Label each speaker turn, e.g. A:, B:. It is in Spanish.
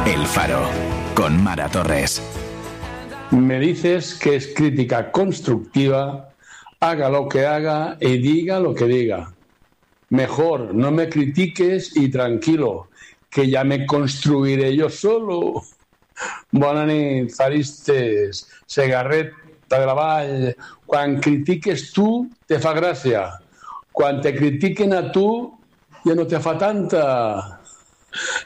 A: El Faro, con Mara Torres.
B: Me dices que es crítica constructiva, haga lo que haga y diga lo que diga. Mejor no me critiques i tranquilo, que ja me construiré jo solo. Bona nit, faristes, Segarreta de la Vall. Quan critiques tu, te fa gràcia. Quan te critiquen a tu, ja no te fa tanta.